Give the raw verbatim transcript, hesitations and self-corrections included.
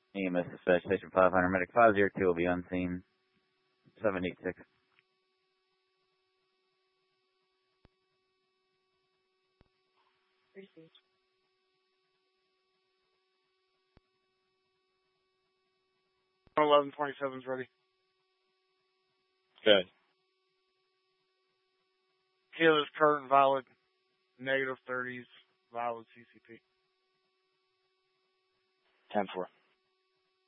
E M S dispatch station five hundred, medic five zero two will be on scene. seven eight six. Received. eleven twenty-seven's ready. Good. Kill is current valid. Negative thirties, valid C C P. ten four.